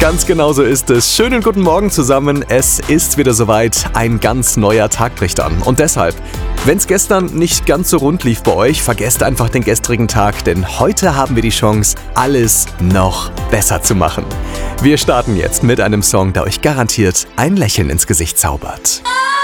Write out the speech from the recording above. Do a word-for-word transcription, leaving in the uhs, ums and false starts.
Ganz genau so ist es. Schönen guten Morgen zusammen. Es ist wieder soweit. Ein ganz neuer Tag bricht an. Und deshalb, wenn es gestern nicht ganz so rund lief bei euch, vergesst einfach den gestrigen Tag, denn heute haben wir die Chance, alles noch besser zu machen. Wir starten jetzt mit einem Song, der euch garantiert ein Lächeln ins Gesicht zaubert.